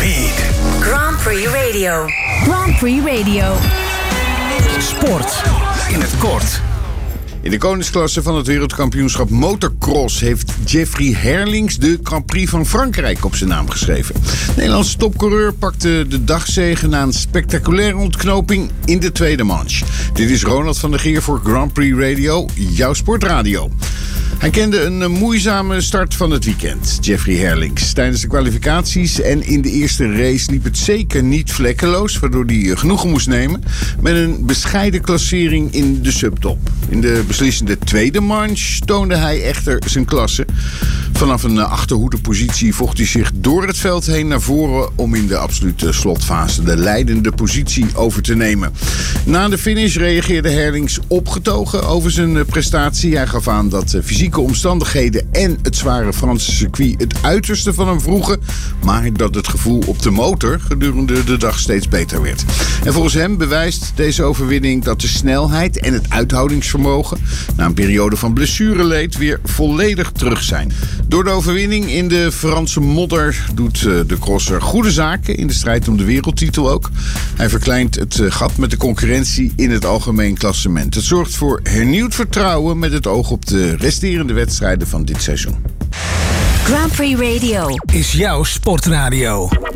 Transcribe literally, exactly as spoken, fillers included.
Speed. Grand Prix Radio. Grand Prix Radio. Sport in het kort. In de koningsklasse van het wereldkampioenschap motocross heeft Jeffrey Herlings de Grand Prix van Frankrijk op zijn naam geschreven. De Nederlandse topcoureur pakte de dagzege na een spectaculaire ontknoping in de tweede manche. Dit is Ronald van der Geer voor Grand Prix Radio, jouw sportradio. Hij kende een moeizame start van het weekend, Jeffrey Herlings. Tijdens de kwalificaties en in de eerste race liep het zeker niet vlekkeloos, waardoor hij genoegen moest nemen met een bescheiden klassering in de subtop. In de beslissende tweede manche toonde hij echter zijn klasse. Vanaf een achterhoedepositie vocht hij zich door het veld heen naar voren om in de absolute slotfase de leidende positie over te nemen. Na de finish reageerde Herlings opgetogen over zijn prestatie. Hij gaf aan dat fysieke omstandigheden en het zware Franse circuit het uiterste van hem vroegen, maar dat het gevoel op de motor gedurende de dag steeds beter werd. En volgens hem bewijst deze overwinning dat de snelheid en het uithoudingsvermogen na een periode van blessureleed weer volledig terug zijn. Door de overwinning in de Franse modder doet de crosser goede zaken in de strijd om de wereldtitel ook. Hij verkleint het gat met de concurrentie in het algemeen klassement. Het zorgt voor hernieuwd vertrouwen met het oog op de resterende wedstrijden van dit seizoen. Grand Prix Radio Is jouw sportradio.